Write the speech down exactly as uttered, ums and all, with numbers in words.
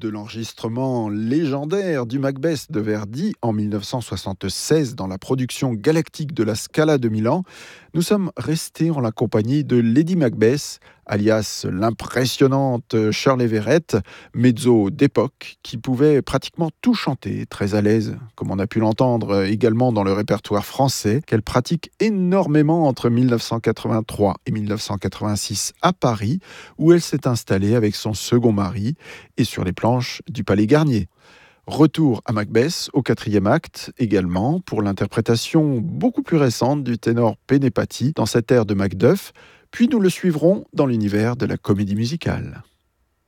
de l'enregistrement légendaire du Macbeth de Verdi en mille neuf cent soixante-seize dans la production galactique de la Scala de Milan, nous sommes restés en la compagnie de Lady Macbeth, alias l'impressionnante Shirley Verrett, mezzo d'époque, qui pouvait pratiquement tout chanter, très à l'aise, comme on a pu l'entendre également dans le répertoire français, qu'elle pratique énormément entre mille neuf cent quatre-vingt-trois et mille neuf cent quatre-vingt-six à Paris, où elle s'est installée avec son second mari et sur les planches du Palais Garnier. Retour à Macbeth au quatrième acte également pour l'interprétation beaucoup plus récente du ténor Penepati dans cette ère de Macduff, puis nous le suivrons dans l'univers de la comédie musicale.